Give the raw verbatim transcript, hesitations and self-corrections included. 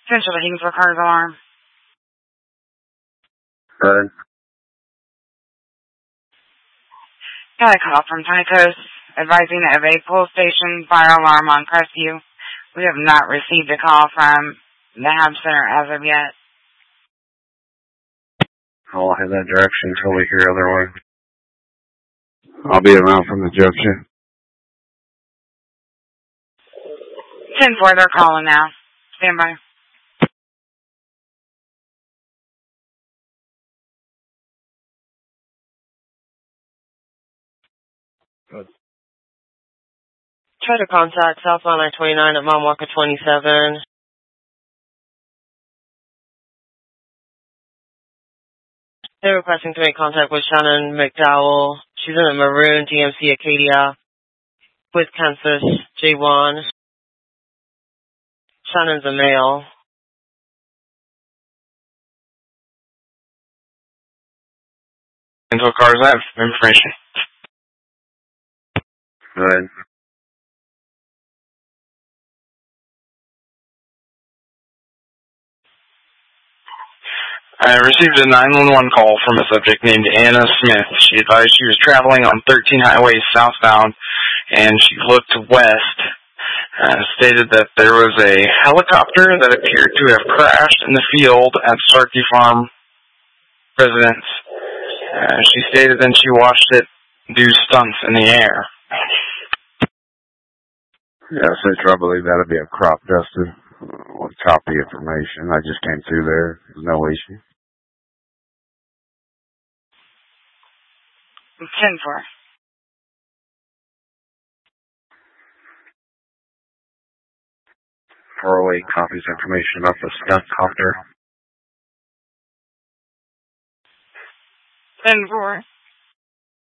Central to Kingsville Cars Alarm. Good. Got a call from Tycos advising of a pull station fire alarm on Crestview. We have not received a call from the Hab Center as of yet. I'll head that direction until we hear otherwise. I'll be around from the junction. ten four, they're calling now. Stand by. Good. Try to contact southbound I twenty-nine at Mount Walker twenty-seven. They're requesting to make contact with Shannon McDowell. She's in a maroon D M C Acadia with Kansas J one. Shannon's a male. Until cars have information. Good. I received a nine one one call from a subject named Anna Smith. She advised she was traveling on thirteen highways southbound, and she looked west. Uh, stated that there was a helicopter that appeared to have crashed in the field at Starkey Farm residence. Uh, she stated then she watched it do stunts in the air. Yeah, so I believe that'll be a crop duster. We'll copy information. I just came through there. There's no issue. ten four. four oh eight copies information about the stunt copter. ten four.